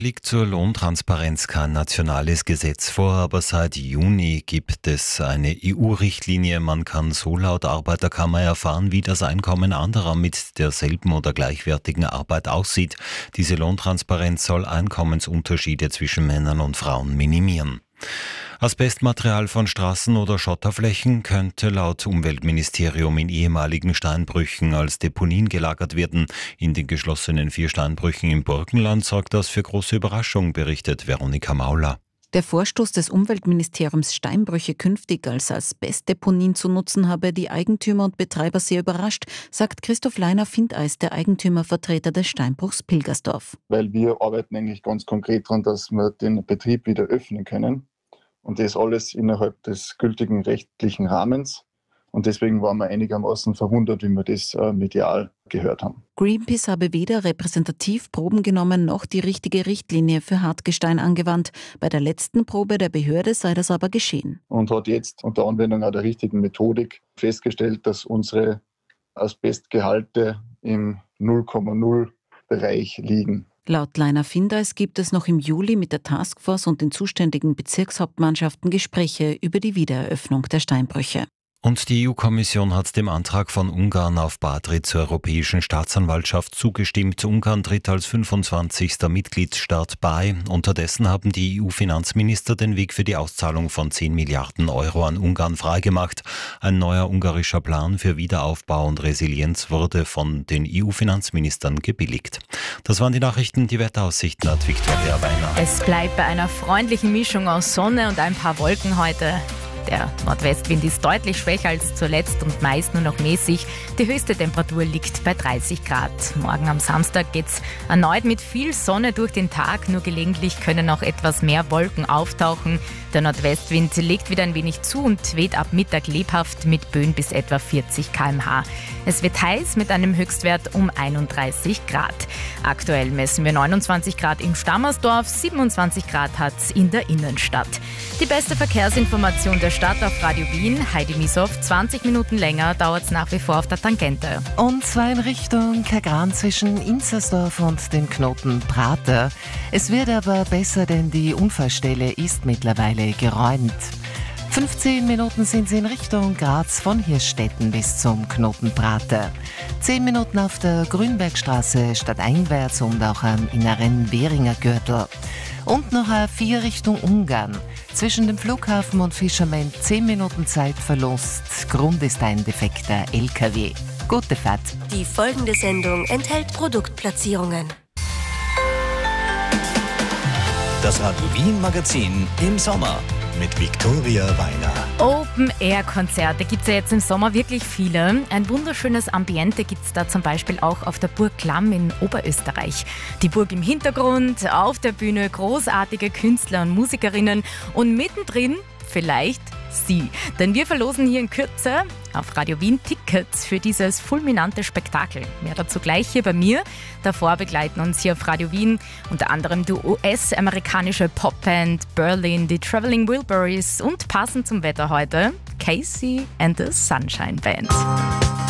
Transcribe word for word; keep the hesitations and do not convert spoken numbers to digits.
Liegt zur Lohntransparenz kein nationales Gesetz vor, aber seit Juni gibt es eine E U-Richtlinie. Man kann so laut Arbeiterkammer erfahren, wie das Einkommen anderer mit derselben oder gleichwertigen Arbeit aussieht. Diese Lohntransparenz soll Einkommensunterschiede zwischen Männern und Frauen minimieren. Asbestmaterial von Straßen oder Schotterflächen könnte laut Umweltministerium in ehemaligen Steinbrüchen als Deponien gelagert werden. In den geschlossenen vier Steinbrüchen im Burgenland sorgt das für große Überraschung, berichtet Veronika Mauler. Der Vorstoß des Umweltministeriums, Steinbrüche künftig als Asbestdeponien zu nutzen, habe die Eigentümer und Betreiber sehr überrascht, sagt Christoph Leiner-Findeis, der Eigentümervertreter des Steinbruchs Pilgersdorf. Weil wir arbeiten eigentlich ganz konkret daran, dass wir den Betrieb wieder öffnen können. Und das alles innerhalb des gültigen rechtlichen Rahmens. Und deswegen waren wir einigermaßen verwundert, wie wir das äh, medial gehört haben. Greenpeace habe weder repräsentativ Proben genommen noch die richtige Richtlinie für Hartgestein angewandt. Bei der letzten Probe der Behörde sei das aber geschehen. Und hat jetzt unter Anwendung auch der richtigen Methodik festgestellt, dass unsere Asbestgehalte im null Komma null Bereich liegen. Laut Leiner-Findeis gibt es noch im Juli mit der Taskforce und den zuständigen Bezirkshauptmannschaften Gespräche über die Wiedereröffnung der Steinbrüche. Und die E U-Kommission hat dem Antrag von Ungarn auf Beitritt zur Europäischen Staatsanwaltschaft zugestimmt. Ungarn tritt als fünfundzwanzigster Mitgliedsstaat bei. Unterdessen haben die E U-Finanzminister den Weg für die Auszahlung von zehn Milliarden Euro an Ungarn freigemacht. Ein neuer ungarischer Plan für Wiederaufbau und Resilienz wurde von den E U-Finanzministern gebilligt. Das waren die Nachrichten, die Wetteraussichten hat Viktoria Weiner. Es bleibt bei einer freundlichen Mischung aus Sonne und ein paar Wolken heute. Der Nordwestwind ist deutlich schwächer als zuletzt und meist nur noch mäßig. Die höchste Temperatur liegt bei dreißig Grad. Morgen am Samstag geht's erneut mit viel Sonne durch den Tag. Nur gelegentlich können auch etwas mehr Wolken auftauchen. Der Nordwestwind legt wieder ein wenig zu und weht ab Mittag lebhaft mit Böen bis etwa vierzig Kilometer pro Stunde. Es wird heiß mit einem Höchstwert um einunddreißig Grad. Aktuell messen wir neunundzwanzig Grad im Stammersdorf, siebenundzwanzig Grad hat's in der Innenstadt. Die beste Verkehrsinformation der Stadt auf Radio Wien, Heidi Misow. zwanzig Minuten länger dauert es nach wie vor auf der Tangente. Und zwar in Richtung Kagran zwischen Inzersdorf und dem Knoten Prater. Es wird aber besser, denn die Unfallstelle ist mittlerweile geräumt. fünfzehn Minuten sind sie in Richtung Graz von Hirstetten bis zum Knoten Prater. zehn Minuten auf der Grünbergstraße stadteinwärts und auch am inneren Beringer Gürtel. Und noch A vier Richtung Ungarn. Zwischen dem Flughafen und Fischerment zehn Minuten Zeitverlust. Grund ist ein defekter L K W. Gute Fahrt. Die folgende Sendung enthält Produktplatzierungen. Das Radio Wien Magazin im Sommer mit Viktoria Weiner. Open-Air-Konzerte gibt es ja jetzt im Sommer wirklich viele. Ein wunderschönes Ambiente gibt es da zum Beispiel auch auf der Burg Klamm in Oberösterreich. Die Burg im Hintergrund, auf der Bühne großartige Künstler und Musikerinnen und mittendrin vielleicht Sie. Denn wir verlosen hier in Kürze auf Radio Wien Tickets für dieses fulminante Spektakel. Mehr dazu gleich hier bei mir. Davor begleiten uns hier auf Radio Wien unter anderem die U S-amerikanische Popband Berlin, die Traveling Wilburys und passend zum Wetter heute Casey and the Sunshine Band.